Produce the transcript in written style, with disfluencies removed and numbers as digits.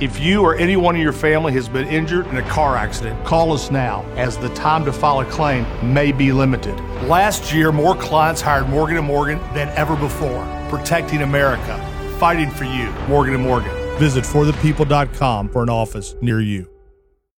If you or anyone in your family has been injured in a car accident, call us now, as the time to file a claim may be limited. Last year, more clients hired Morgan & Morgan than ever before. Protecting America. Fighting for you. Morgan & Morgan. Visit forthepeople.com for an office near you.